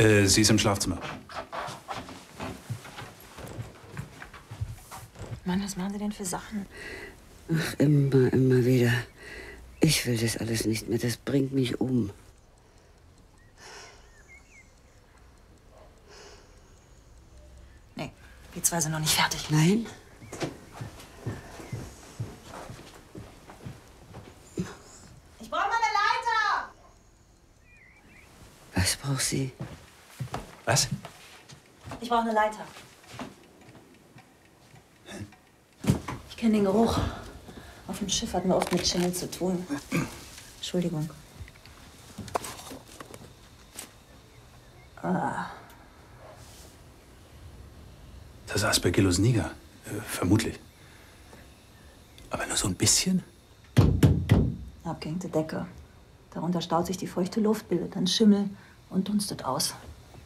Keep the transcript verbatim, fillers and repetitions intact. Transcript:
Äh, sie ist im Schlafzimmer. Mann, was machen Sie denn für Sachen? Ach, immer, immer wieder. Ich will das alles nicht mehr. Das bringt mich um. Nee, die zwei sind noch nicht fertig. Nein? Ich brauche mal eine Leiter! Was braucht sie? Was? Ich brauche eine Leiter. Ich kenne den Geruch. Auf dem Schiff hatten wir oft mit Schimmel zu tun. Entschuldigung. Ah. Das ist Aspergillus niger. Äh, vermutlich. Aber nur so ein bisschen? Abgehängte Decke. Darunter staut sich die feuchte Luft, bildet dann Schimmel und dunstet aus.